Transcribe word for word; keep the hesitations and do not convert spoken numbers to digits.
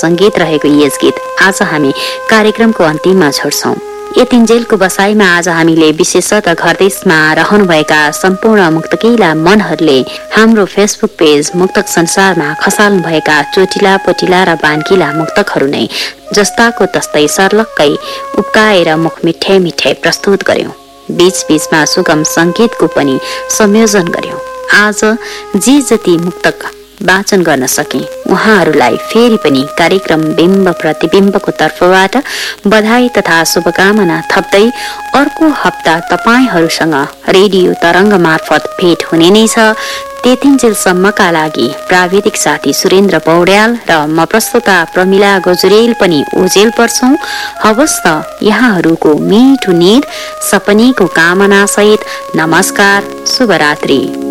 संगीत रहेको यस गीत आज हामी कार्यक्रमको अन्तिममा छोड्छौं। यतिन्जेलको बसाईमा आज हामीले विशेषतः घरदेशमा रहनुभएका सम्पूर्ण मुक्तकिला मनहरूले हाम्रो फेसबुक पेज मुक्तक संसारमा खसाल्नुभएका चोटिला पोटिला र बानकिला मुक्तकहरू नै जस्ताको तस्तै सर्लक्कै उप्काएर मुख मिठे मिठे प्रस्तुत गर्यौं। बीच बीचमा सुगम संगीतको पनि संयोजन गर्यौं। आज जे जति मुक्तक वाचन गर्न सके उहाँहरूलाई फेरि पनि कार्यक्रम बिम्ब प्रतिबिम्बको तर्फबाट बधाई तथा शुभकामना थप्दै अर्को हप्ता तपाईहरूसँग रेडियो तरंग मार्फत भेट हुने नै छ। त्यतिन्जेलसम्मका लागि प्राविधिक साथी सुरेन्द्र पौड्याल र म प्रस्तुता प्रमिला गजुरेल पनि ओजेल पर्छौं। हवस् त यहाँहरूको मिठो निद सपनीको कामना सहित नमस्कार, शुभरात्रि।